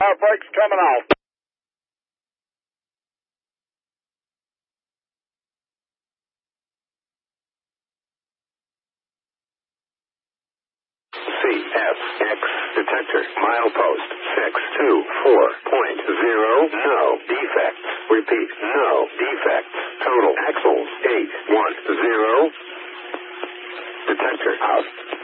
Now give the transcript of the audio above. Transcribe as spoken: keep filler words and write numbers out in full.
Our brakes coming off. C F X detector milepost six two four point zero. No defects. Repeat, no defects. Total axles eight one zero. Detector out.